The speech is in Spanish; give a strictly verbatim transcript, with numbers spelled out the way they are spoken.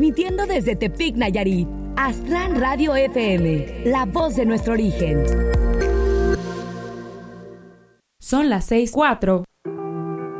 transmitiendo desde Tepic, Nayarit. Aztlán Radio F M, la voz de nuestro origen. Son las seis cuatro.